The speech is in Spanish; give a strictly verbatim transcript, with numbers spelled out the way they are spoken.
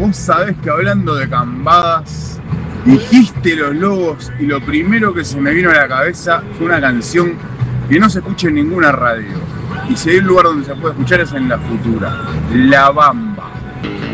vos sabés que hablando de cambadas, dijiste los lobos y lo primero que se me vino a la cabeza fue una canción que no se escucha en ninguna radio. Y si hay un lugar donde se puede escuchar es en La Futura, La Bamba.